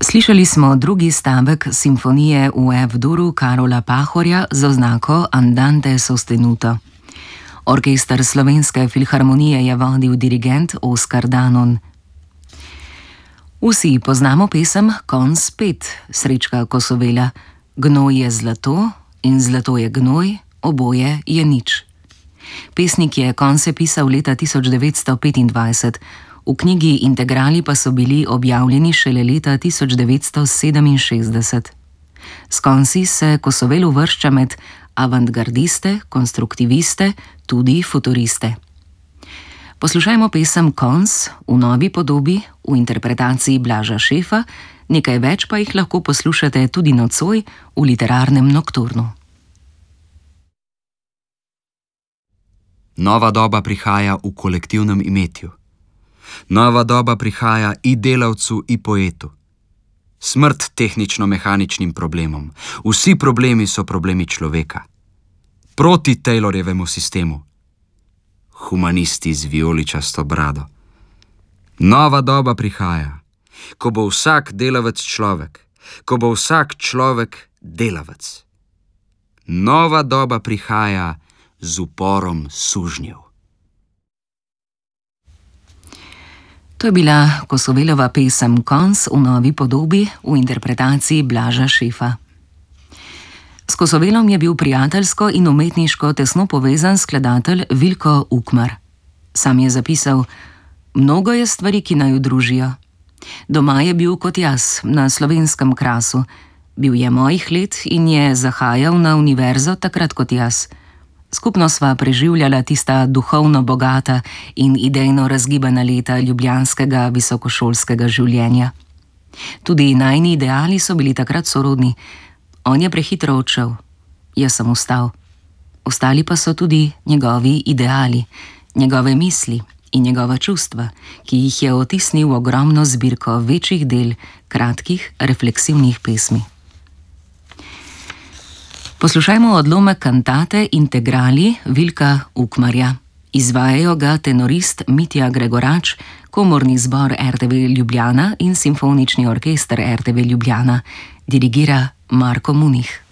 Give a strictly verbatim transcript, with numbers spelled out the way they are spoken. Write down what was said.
Slišali smo drugi stavek simfonije v F-duru Karola Pahorja z oznako Andante sostenuto. Orkester Slovenske filharmonije je vodil dirigent Oskar Danon. Vsi poznamo pesem Konj spet Srečka Kosovela. Gnoj je zlato in zlato je gnoj, oboje je nič. Pesnik je konce pisal leta tisoč devetsto petindvajset, v knjigi Integrali pa so bili objavljeni šele leta tisoč devetsto sedeminšestdeset. S konci se Kosovel uvršča med avantgardiste, konstruktiviste, tudi futuriste. Poslušajmo pesem Konc v novi podobi, v interpretaciji Blaža Šefa, nekaj več pa jih lahko poslušate tudi nocoj v literarnem nokturnu. Nova doba prihaja v kolektivnem imetju. Nova doba prihaja i delavcu, i poetu. Smrt tehnično-mehaničnim problemom. Vsi problemi so problemi človeka. Proti Taylorjevemu sistemu. Humanisti z vijoličasto brado. Nova doba prihaja, ko bo vsak delavec človek, ko bo vsak človek delavec. Nova doba prihaja z uporom sužnjev. To je bila Kosovelova pesem Konc v novi podobi v interpretaciji Blaža Šefa. S Kosovelom je bil prijateljsko in umetniško tesno povezan skladatelj Vilko Ukmar. Sam je zapisal: "Mnogo je stvari, ki naju družijo. Doma je bil kot jaz, na slovenskem Krasu. Bil je mojih let in je zahajal na univerzo takrat kot jaz. Skupno sva preživljala tista duhovno bogata in idejno razgibana leta ljubljanskega visokošolskega življenja. Tudi najini ideali so bili takrat sorodni. On je prehitro odšel, jaz sem ostal. Ostali pa so tudi njegovi ideali, njegove misli in njegova čustva, ki jih je otisnil v ogromno zbirko večjih del kratkih, refleksivnih pesmi." Poslušajmo odlomek kantate Integrali Vilka Ukmarja. Izvajajo ga tenorist Mitja Gregorač, komorni zbor R T V Ljubljana in simfonični orkester R T V Ljubljana. Dirigira Marko Munih.